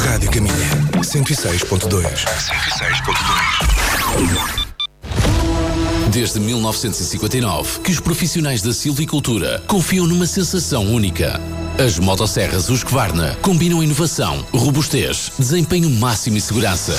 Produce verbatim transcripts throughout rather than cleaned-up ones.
Rádio Caminha, cento e seis ponto dois. cento e seis ponto dois. Desde mil novecentos e cinquenta e nove, que os profissionais da silvicultura confiam numa sensação única. As motosserras Husqvarna combinam inovação, robustez, desempenho máximo e segurança.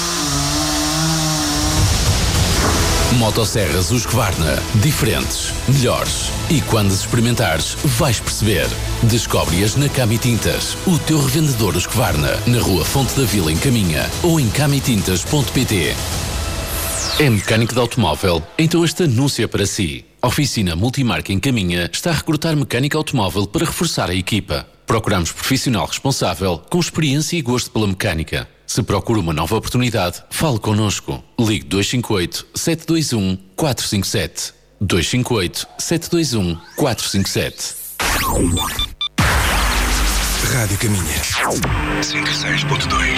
Motosserras Husqvarna, diferentes, melhores. E quando as experimentares, vais perceber. Descobre-as na Cami Tintas, o teu revendedor Husqvarna, na Rua Fonte da Vila, em Caminha, ou em cami tintas ponto pt. É mecânico de automóvel? Então este anúncio é para si. A oficina Multimarca em Caminha está a recrutar mecânico automóvel para reforçar a equipa. Procuramos profissional responsável, com experiência e gosto pela mecânica. Se procura uma nova oportunidade, fale connosco. Ligue dois cinco oito, sete dois um, quatro cinco sete. dois cinco oito, sete dois um, quatro cinco sete. Rádio Caminha, cento e seis ponto dois.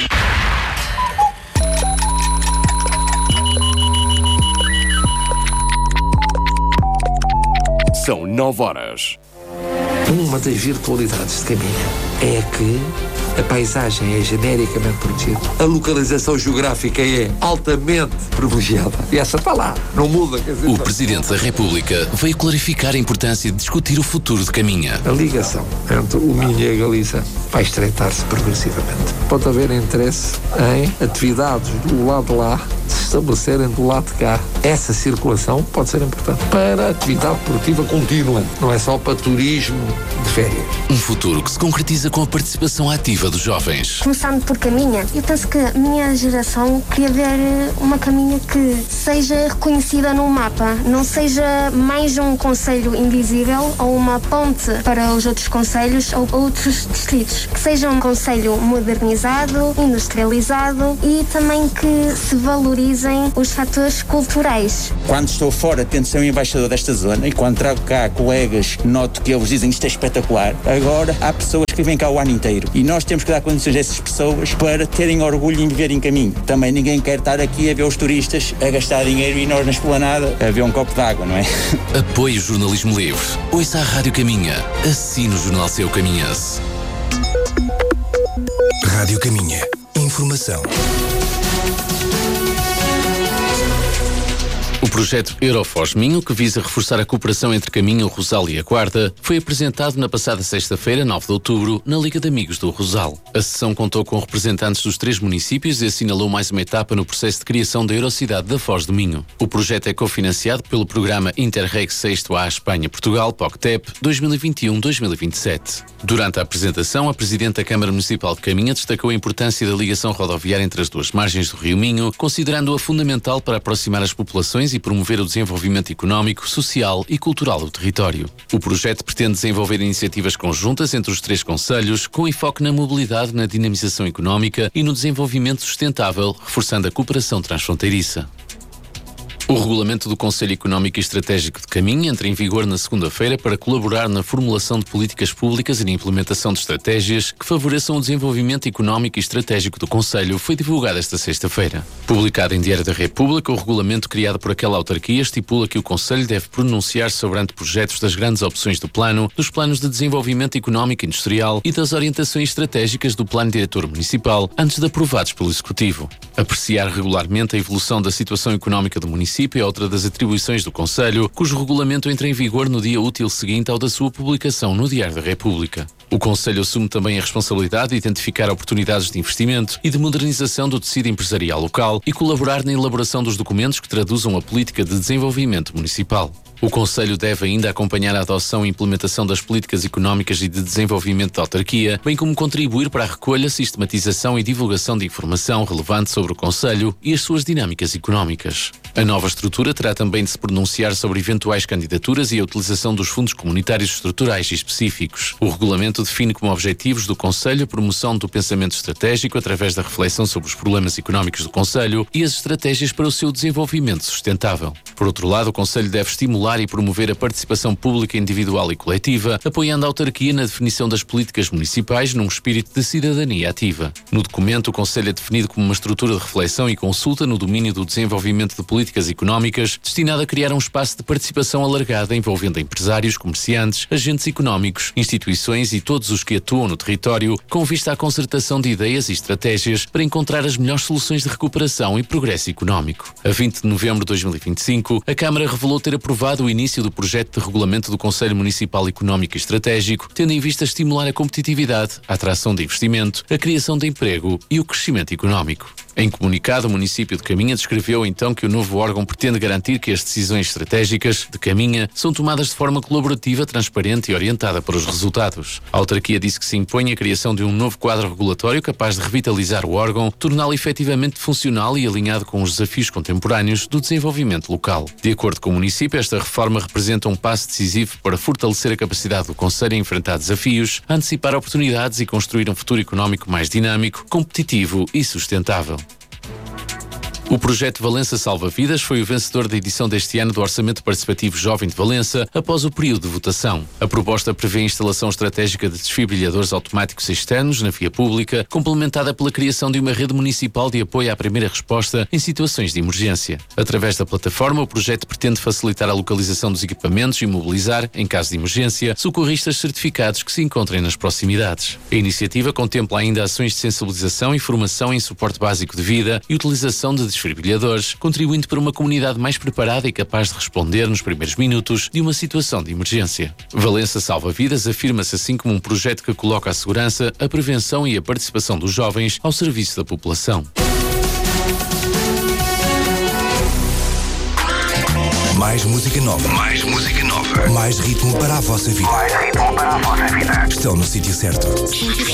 São nove horas. Uma das virtualidades de Caminha é que a paisagem é genericamente protegida. A localização geográfica é altamente privilegiada. E essa está lá, não muda. Quer dizer, o Presidente da República veio clarificar a importância de discutir o futuro de Caminha. A ligação entre o Minho e a Galiza vai estreitar-se progressivamente. Pode haver interesse em atividades do lado de lá se estabelecerem do lado de cá. Essa circulação pode ser importante para a atividade produtiva contínua, não é só para turismo de férias. Um futuro que se concretiza com a participação ativa dos jovens. Começando por Caminha, eu penso que a minha geração queria ver uma Caminha que seja reconhecida no mapa, não seja mais um concelho invisível ou uma ponte para os outros concelhos ou outros distritos. Que seja um concelho modernizado, industrializado e também que se valorizem os fatores culturais. Quando estou fora, tento ser um embaixador desta zona e quando trago cá colegas, noto que eles dizem isto é espetacular. Agora, há pessoas que vivem cá o ano inteiro e nós temos que dar condições a essas pessoas para terem orgulho em viver em Caminho. Também ninguém quer estar aqui a ver os turistas a gastar dinheiro e nós na esplanada a ver um copo de água, não é? Apoie o jornalismo livre. Ouça a Rádio Caminha. Assine o Jornal Seu Caminhense. Rádio Caminha. Informação. O projeto Eurofoz Minho, que visa reforçar a cooperação entre Caminho, o Rosal e a Guarda, foi apresentado na passada sexta-feira, nove de outubro, na Liga de Amigos do Rosal. A sessão contou com representantes dos três municípios e assinalou mais uma etapa no processo de criação da Eurocidade da Foz do Minho. O projeto é cofinanciado pelo programa Interreg sexto A Espanha-Portugal, P O C T E P, dois mil e vinte e um a dois mil e vinte e sete. Durante a apresentação, a Presidente da Câmara Municipal de Caminha destacou a importância da ligação rodoviária entre as duas margens do Rio Minho, considerando-a fundamental para aproximar as populações e promover o desenvolvimento económico, social e cultural do território. O projeto pretende desenvolver iniciativas conjuntas entre os três concelhos, com enfoque na mobilidade, na dinamização económica e no desenvolvimento sustentável, reforçando a cooperação transfronteiriça. O regulamento do Conselho Económico e Estratégico de Caminha entra em vigor na segunda-feira para colaborar na formulação de políticas públicas e na implementação de estratégias que favoreçam o desenvolvimento económico e estratégico do Conselho. Foi divulgado esta sexta-feira. Publicado em Diário da República, o regulamento criado por aquela autarquia estipula que o Conselho deve pronunciar-se sobre anteprojetos das grandes opções do plano, dos planos de desenvolvimento económico e industrial e das orientações estratégicas do Plano Diretor Municipal antes de aprovados pelo Executivo. Apreciar regularmente a evolução da situação económica do município é outra das atribuições do Conselho, cujo regulamento entra em vigor no dia útil seguinte ao da sua publicação no Diário da República. O Conselho assume também a responsabilidade de identificar oportunidades de investimento e de modernização do tecido empresarial local e colaborar na elaboração dos documentos que traduzam a política de desenvolvimento municipal. O Conselho deve ainda acompanhar a adoção e implementação das políticas económicas e de desenvolvimento da autarquia, bem como contribuir para a recolha, sistematização e divulgação de informação relevante sobre o Conselho e as suas dinâmicas económicas. A nova estrutura terá também de se pronunciar sobre eventuais candidaturas e a utilização dos fundos comunitários estruturais e específicos. O regulamento define como objetivos do Conselho a promoção do pensamento estratégico através da reflexão sobre os problemas económicos do Conselho e as estratégias para o seu desenvolvimento sustentável. Por outro lado, o Conselho deve estimular estimular e promover a participação pública individual e coletiva, apoiando a autarquia na definição das políticas municipais num espírito de cidadania ativa. No documento, o Conselho é definido como uma estrutura de reflexão e consulta no domínio do desenvolvimento de políticas económicas, destinada a criar um espaço de participação alargada envolvendo empresários, comerciantes, agentes económicos, instituições e todos os que atuam no território, com vista à concertação de ideias e estratégias para encontrar as melhores soluções de recuperação e progresso económico. A vinte de novembro de dois mil e vinte e cinco, a Câmara revelou ter aprovado o início do projeto de regulamento do Conselho Municipal Económico e Estratégico, tendo em vista estimular a competitividade, a atração de investimento, a criação de emprego e o crescimento económico. Em comunicado, o município de Caminha descreveu então que o novo órgão pretende garantir que as decisões estratégicas de Caminha são tomadas de forma colaborativa, transparente e orientada para os resultados. A autarquia disse que se impõe a criação de um novo quadro regulatório capaz de revitalizar o órgão, torná-lo efetivamente funcional e alinhado com os desafios contemporâneos do desenvolvimento local. De acordo com o município, esta reforma representa um passo decisivo para fortalecer a capacidade do Conselho a enfrentar desafios, a antecipar oportunidades e construir um futuro económico mais dinâmico, competitivo e sustentável. O projeto Valença Salva Vidas foi o vencedor da edição deste ano do Orçamento Participativo Jovem de Valença após o período de votação. A proposta prevê a instalação estratégica de desfibrilhadores automáticos externos na via pública, complementada pela criação de uma rede municipal de apoio à primeira resposta em situações de emergência. Através da plataforma, o projeto pretende facilitar a localização dos equipamentos e mobilizar, em caso de emergência, socorristas certificados que se encontrem nas proximidades. A iniciativa contempla ainda ações de sensibilização e formação em suporte básico de vida e utilização de desfibrilhadores, contribuindo para uma comunidade mais preparada e capaz de responder nos primeiros minutos de uma situação de emergência. Valença Salva Vidas afirma-se assim como um projeto que coloca a segurança, a prevenção e a participação dos jovens ao serviço da população. Mais música nova. Mais música nova. Mais ritmo para a vossa vida. Mais ritmo para a vossa vida. Estão no sítio certo.